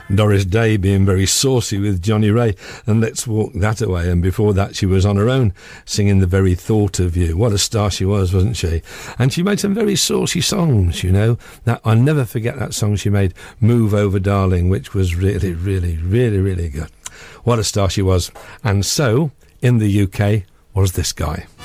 Doris Day being very saucy with Johnny Ray and Let's Walk That Away, and before that she was on her own singing The Very Thought of You. What a star she was, wasn't she? And she made some very saucy songs, you know. That I'll never forget that song she made, Move Over Darling, which was really, really, really, really good. What a star she was. And so, in the UK, was this guy.